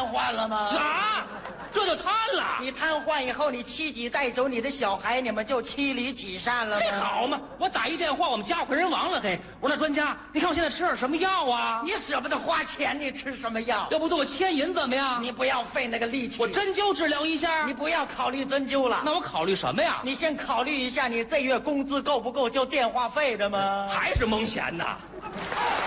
痪了吗？ 啊，这就瘫了。 你瘫痪以后，你妻己带走你的小孩，你们就妻离子散了吗？ 嘿，好嘛，我打一电话，我们家快人亡了。嘿，我说那专家，你看我现在吃点什么药啊？ 你舍不得花钱，你吃什么药？ 要不做个牵引怎么样？ 你不要费那个力气。 我针灸治疗一下。 你不要考虑针灸了。 那我考虑什么呀？ 你先考虑一下，你这月工资够不够交电话费的吗？ 还是蒙钱呐。